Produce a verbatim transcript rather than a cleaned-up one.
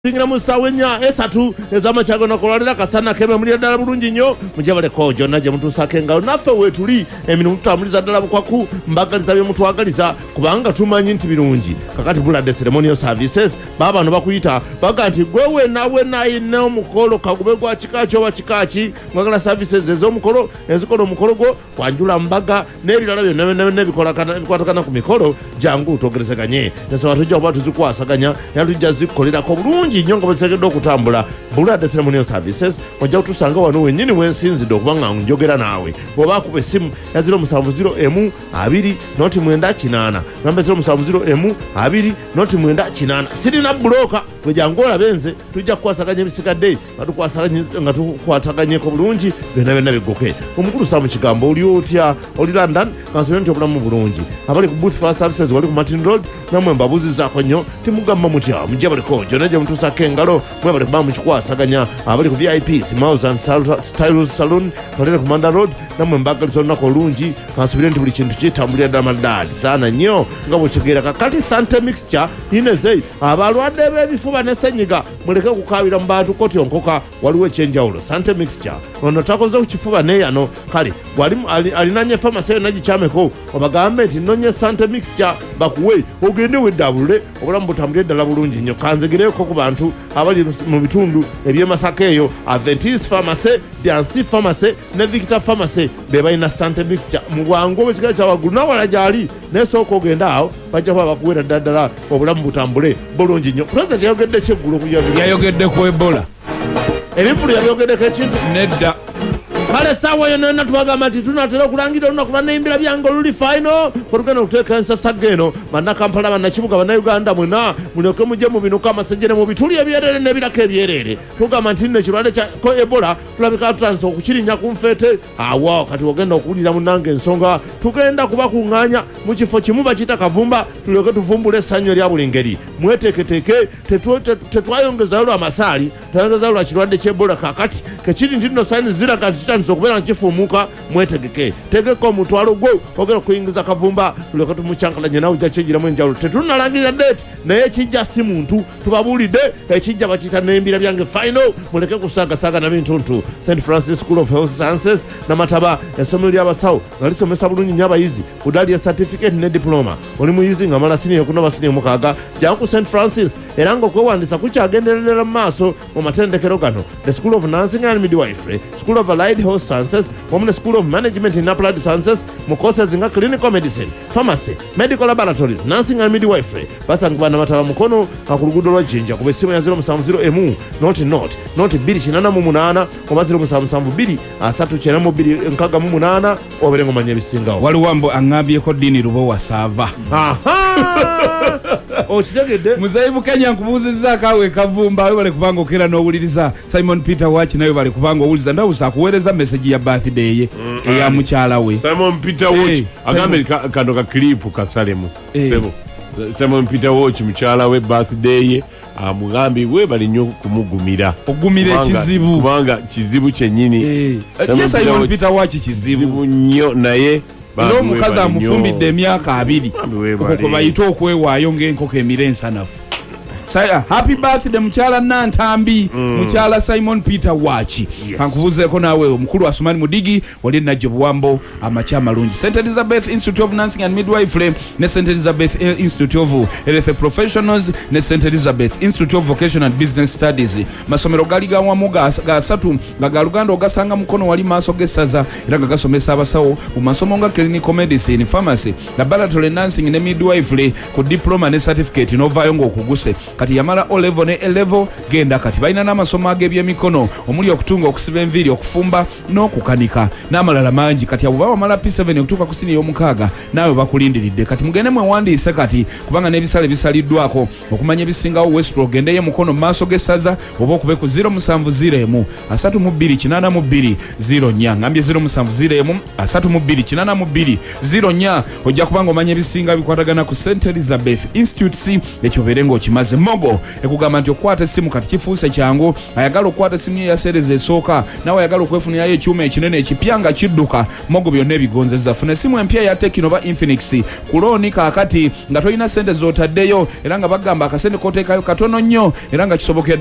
Tingira musawenya esatu ezama chago nakolera kasana keme muri dala bulungi nyo mujabale kojo naje mtu sakenga nafe wetuli eminu mutamuliza dala bukwaku mbagaliza bye mtu agaliza kubanga tumanyi nti birungi kakati bula de ceremonial services baba no bakuyita baganti gwewe nawe nayi ne mukolo kagube gwa chikacho wa chikachi mwagala services ezo mukolo ezikono mukolo go kwanjula mbaga nebirala byo ne ne bikola kana bikwatana ku mikolo jangu togerezeganye neso watuja obatu zikwasaganya yalujja zikolera ko bulungi nyonga bategedo okutambula bula de ceremonial services ojja kutusanga wano wenyini wensinzido kubanga njogera nawe boba kube simu ya zero musanvu zero emu abiri noti mwenda kinana namba zero musanvu zero emu abiri noti mwenda kinana siri na bloka kwejangola benze tujja kwasaganya bisikadde batukwasaganya nga tukwataganye ko bulungi bena bena bigoke omukulu samu kigambo oli otya oli London kansolo nti obulamu bulungi abali ku booth for services wali ku Martin Road namwe mbabuzi zako nnyo timugamba mutya mujabale ko jonaje mtu sakengalo mwe bali kubamu kikwasaganya abali ku V I P Smiles and Styles Salon kalere ku Manda Road namwe mbagalizo nako lungi kansubire nti buli kintu kitambulira damadadi sana nnyo ngabo kigera kakati Sante Mixture ineze abalwadde bebifuba ne senyiga muleke kukabira mbantu koti onkoka waliwe chenjawulo Sante Mixture ono takoze kuchifuba ne yano kali wali alinanye pharmacy naji chameko obagambe nti nonye Sante Mixture bakuwe ogende wedabule obulamu butambulira dala bulungi nnyo kanzigireko ku bantu abali mu bitundu ebye Masaka eyo Adventist Pharmacy, Biansi Pharmacy ne Victor Pharmacy beba ina Sante Mixture mugwango bechika cha wagulu na wala jali nesoko ogenda awo bajja kwa bakuwera daddala obulamu butambule bulungi nnyo president yayogedde kyeggulo kujja yayogedde ku Ebola ebifulu yayogedde kekintu nedda kale sawa yona natwagamba nti tunatera okulangira olunaku n'imbira byange oluli final kolugenda okuteeka ensasa eno manna Kampala bannakibuga bannayuganda mwena mulyoke mujje mu binuka amasejjere mu bituli ebyerere n'ebirako ebyerere tugamba nti nno ekirwadde kya Ebola tulabika tutandise okukirinya ku nfeete awo kati ogenda okuwulira munnange ensonga tugenda kubakuŋŋaanya mu kifo kimu bakiyita Kavumba tulyoke tuvumbula essanyu erya buli ngeri mweteeketeeke tetwayongezayo lwa masaali twayongezayo lwa kirwadde ky'Ebola kakati kekiri nti nno sayini ziraga nti okubera nkifumuka mwetegeke tegeka omutwalo gwo ogera kuyingiza Kavumba tuleka tumucyankalanye nawe ujja kyegiramu enjawulo tetunalangirira date naye kijja si muntu tubabulidde ekijja bakiyita n'embira byange final muleke kusagasaga na bintuntu Saint Francis School of Health Sciences Namataba essomero ly'abasawo nga lisomesa bulungi nnyo abayizi kudali ya certificate ne diploma oli muyizi nga mala siniya okunoba siniya mukaaga jangu Saint Francis era ng'okwewandisa kukyagenderera mu maaso mu matendekero gano the School of Nursing and Midwifery, School of Allied Health Sciences, Women's School of Management and Applied Sciences, mu courses nga clinical medicine, pharmacy, medical laboratories, nursing and midwifery. Basanga Namataba mukono akulugudo lwa jinja ku besimu ya zero musanvu zero emu not not not biri kinana mu munana oba zero musanvu musanvu biri asatu kyenda mu biri nkaga mu munana oberengo manya bisingawo waliwambo angabyeko dini rubo wasava aha okitegedde muzayibu Kenya nkubuuzizza kawe Kavumba we bale kubanga okera n'owuliriza Simon Peter Watch nayo bale kubanga owuliza ndawusa kuweereza message ya birthday ye eya mukyala we Simon Peter Watch agambe kano ka clip kasalemu sebo Simon Peter Watch mukyala we birthday ye amugambi we bali nnyo kumugumira ogumira ekizibu kubanga kizibu kyennyini yes Simon Peter Watch kizibu nnyo naye no mukazi amufumbidde emyaka abiri okwo bayita okwewaayo ng'enkoko emira ensanafu. Happy birthday mukyala Nantambi mm. mukyala Simon Peter Watch yes. Kankubuzeeko nawe omukulu Asumani Mudigi wali najjo buwambo amacha malungi Saint Elizabeth Institute of Nursing and Midwifery ne Saint Elizabeth Institute of Health Professionals ne Saint Elizabeth Institute of Vocational and Business Studies masomero gali gawamu gasatu nga galuganda ogasanga mukono wali maaso g'essaza era nga gasomesa abasawo mu masomo nga clinical medicine, pharmacy, laboratory nursing ne midwifery ku diploma ne certificate n'ovaayo ng'okuguse kati yamala O level ne A level genda kati balina n'amasomo ag'ebyemikono omuli okutunga okusiba enviiri okufumba n'okukanika n'amalala mangi kati abo bawamala P seven okutuuka ku sini ey'omukaaga naawe bakulindiridde kati mugende mwewandiise kati kubanga n'ebisale bisaliddwako okumanya ebisingawo Westro gendeyo mukono mu maaso g'essaza oba okube ku zero musanvu zero emu asatu mu bbiri kinaana mu bbiri zero nnya ngambye zero musanvu zero emu asatu mu bbiri kinaana mu bbiri zero nnya ojja kubanga omanya ebisinga bikwatagana ku Saint Elizabeth Institute ekyo obeere ng'okimaze Mogo ekugamba nti okukwata essimu kati kifuuse kyangu ayagala okukwata essimu ye yaseereza esooka nawe ayagala okwefunirayo ekyuma ekinene ekipya nga kidduka Mogo byonna ebigonzezza funa essimu empya ya Tecno ba Infinix ku looni kaakati nga tolina ssente z'otaddeyo era nga bagamba akasente k'oteekayo katono nnyo era nga kisobokera